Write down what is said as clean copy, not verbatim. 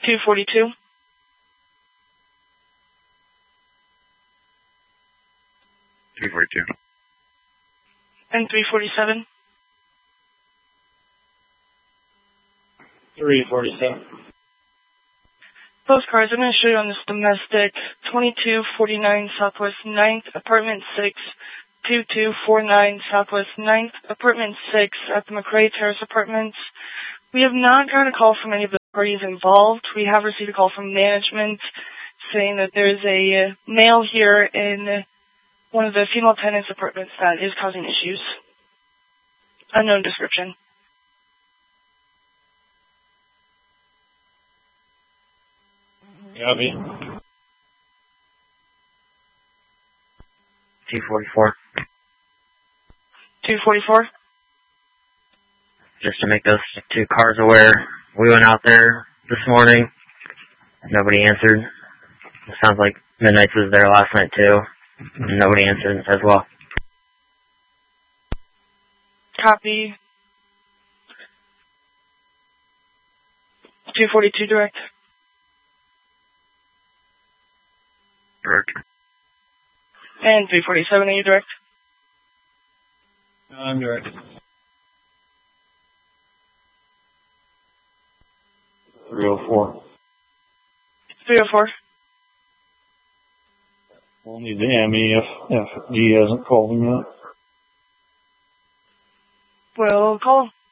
242. 342. And 347. 347. Both cars, I'm going to show you on this domestic, 2249 Southwest 9th, apartment 6, 2249 Southwest 9th, apartment 6 at the McRae Terrace Apartments. We have not gotten a call from any of the parties involved. We have received a call from management saying that there's a male here in one of the female tenants' apartments that is causing issues. Unknown description. Copy. 244. 244. Just to make those two cars aware, we went out there this morning. Nobody answered. It sounds like Midnights was there last night too. Nobody answered as well. Copy. 242 direct. Direct. And 347, are you direct? I'm direct. 304. 304. We'll need the ME if G hasn't called him yet. We'll call him.